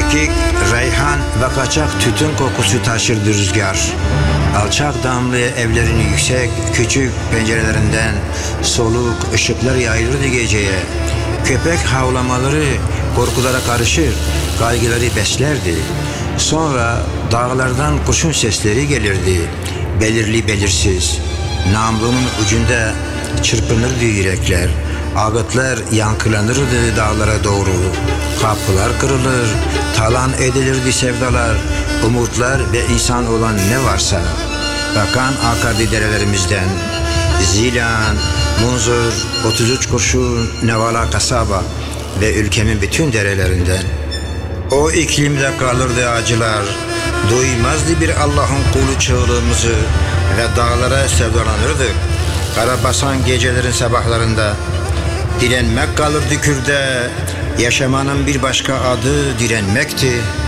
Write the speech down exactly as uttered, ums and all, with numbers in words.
Kekik, reyhan ve kaçak tütün kokusu taşırdı rüzgar. Alçak damlı evlerin yüksek, küçük pencerelerinden soluk ışıklar yayılırdı geceye. Köpek havlamaları korkulara karışır, kaygıları beslerdi. Sonra dağlardan kurşun sesleri gelirdi, belirli belirsiz. Namlunun ucunda çırpınırdı yürekler. Ağıtlar yankılanırdı dağlara doğru. Kapılar kırılır, talan edilirdi sevdalar, umutlar ve insan olan ne varsa. Bakan akardı derelerimizden. Zilan, Munzur, otuz üç kurşun, Nevala kasaba ve ülkemin bütün derelerinden. O iklimde kalırdı acılar, duymazdı bir Allah'ın kulu çığlığımızı ve dağlara sevdalanırdık. Karabasan gecelerin sabahlarında. Direnmek kalırdı kürde, yaşamanın bir başka adı direnmekti.